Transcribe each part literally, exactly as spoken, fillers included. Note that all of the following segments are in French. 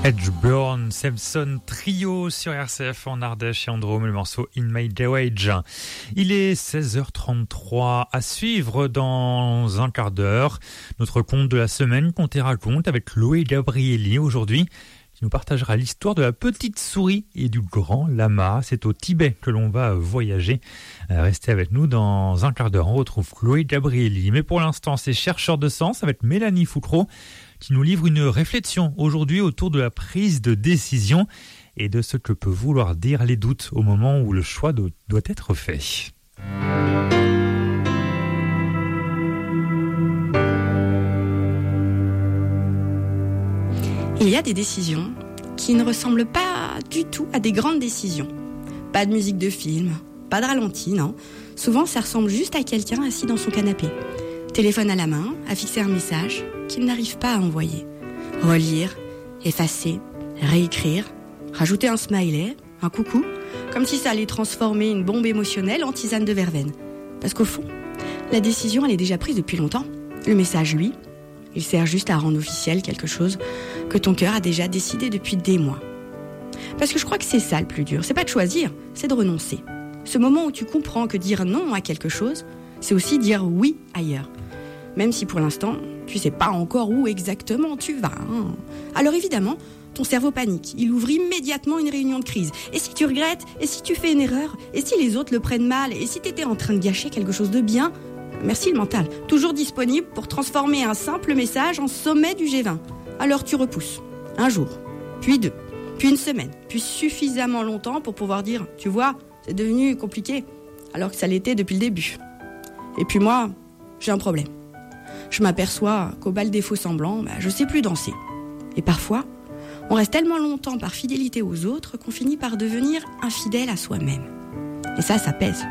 Edgeburn, Samson Trio sur R C F en Ardèche et en Drôme, le morceau In My Wage. Il est seize heures trente-trois à suivre dans un quart d'heure. Notre conte de la semaine, Conte et raconte avec Chloé Gabrielli aujourd'hui, qui nous partagera l'histoire de la petite souris et du grand lama. C'est au Tibet que l'on va voyager. Restez avec nous dans un quart d'heure. On retrouve Chloé Gabrielli. Mais pour l'instant, c'est Chercheurs de sens avec Mélanie Foucreau, qui nous livre une réflexion aujourd'hui autour de la prise de décision et de ce que peut vouloir dire les doutes au moment où le choix doit être fait. Il y a des décisions qui ne ressemblent pas du tout à des grandes décisions. Pas de musique de film, pas de ralenti, non. Souvent, ça ressemble juste à quelqu'un assis dans son canapé. Téléphone à la main, à fixer un message qu'il n'arrive pas à envoyer. Relire, effacer, réécrire, rajouter un smiley, un coucou, comme si ça allait transformer une bombe émotionnelle en tisane de verveine. Parce qu'au fond, la décision, elle est déjà prise depuis longtemps. Le message, lui, il sert juste à rendre officiel quelque chose que ton cœur a déjà décidé depuis des mois. Parce que je crois que c'est ça le plus dur. C'est pas de choisir, c'est de renoncer. Ce moment où tu comprends que dire non à quelque chose, c'est aussi dire oui ailleurs. Même si pour l'instant, tu sais pas encore où exactement tu vas. Hein. Alors évidemment, ton cerveau panique. Il ouvre immédiatement une réunion de crise. Et si tu regrettes? Et si tu fais une erreur? Et si les autres le prennent mal? Et si t'étais en train de gâcher quelque chose de bien? Merci le mental. Toujours disponible pour transformer un simple message en sommet du G vingt. Alors tu repousses. Un jour, puis deux, puis une semaine, puis suffisamment longtemps pour pouvoir dire « Tu vois, c'est devenu compliqué. » Alors que ça l'était depuis le début. Et puis moi, j'ai un problème. Je m'aperçois qu'au bal des faux semblants, bah, je sais plus danser. Et parfois, on reste tellement longtemps par fidélité aux autres qu'on finit par devenir infidèle à soi-même. Et ça, ça pèse.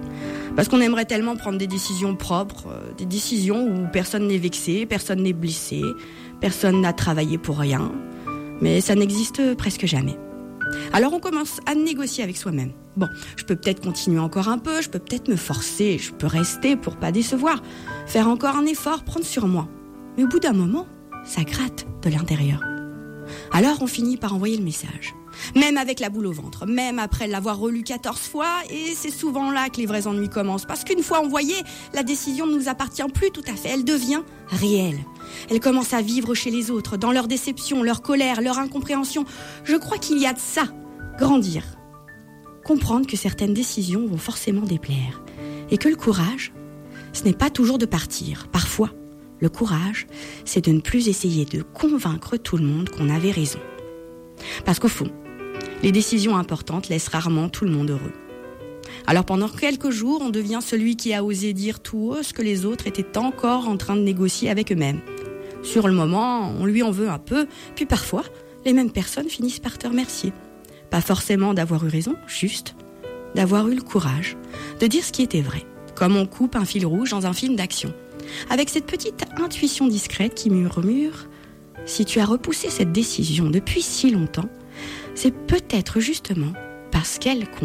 Parce qu'on aimerait tellement prendre des décisions propres, euh, des décisions où personne n'est vexé, personne n'est blessé, personne n'a travaillé pour rien. Mais ça n'existe presque jamais. Alors on commence à négocier avec soi-même. Bon, je peux peut-être continuer encore un peu, je peux peut-être me forcer, je peux rester pour pas décevoir, faire encore un effort, prendre sur moi. Mais au bout d'un moment, ça gratte de l'intérieur. Alors on finit par envoyer le message. Même avec la boule au ventre, même après l'avoir relu quatorze fois, et c'est souvent là que les vrais ennuis commencent. Parce qu'une fois envoyée, la décision ne nous appartient plus tout à fait, elle devient réelle. Elle commence à vivre chez les autres, dans leur déception, leur colère, leur incompréhension. Je crois qu'il y a de ça, grandir. Comprendre que certaines décisions vont forcément déplaire. Et que le courage, ce n'est pas toujours de partir. Parfois, le courage, c'est de ne plus essayer de convaincre tout le monde qu'on avait raison. Parce qu'au fond, les décisions importantes laissent rarement tout le monde heureux. Alors pendant quelques jours, on devient celui qui a osé dire tout haut ce que les autres étaient encore en train de négocier avec eux-mêmes. Sur le moment, on lui en veut un peu, puis parfois, les mêmes personnes finissent par te remercier. Pas forcément d'avoir eu raison, juste d'avoir eu le courage de dire ce qui était vrai, comme on coupe un fil rouge dans un film d'action. Avec cette petite intuition discrète qui murmure « Si tu as repoussé cette décision depuis si longtemps, c'est peut-être justement parce qu'elle comptait. »